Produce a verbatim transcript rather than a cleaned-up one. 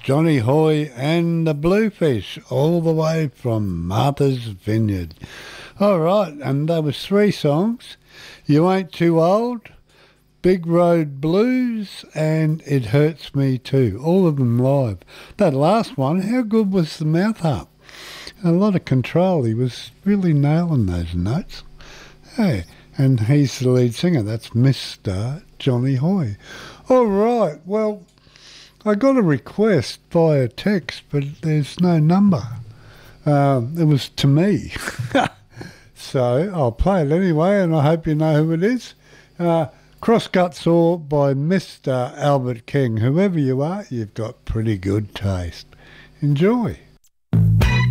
Johnny Hoy and the Bluefish, all the way from Martha's Vineyard. All right, and there was three songs. You Ain't Too Old, Big Road Blues, and It Hurts Me Too. All of them live. That last one, how good was the mouth harp? A lot of control. He was really nailing those notes. Hey, and he's the lead singer. That's Mister Johnny Hoy. All right, well, I got a request via text, but there's no number. Um, it was to me. So I'll play it anyway, and I hope you know who it is. Uh, Crosscut Saw by Mister Albert King. Whoever you are, you've got pretty good taste. Enjoy.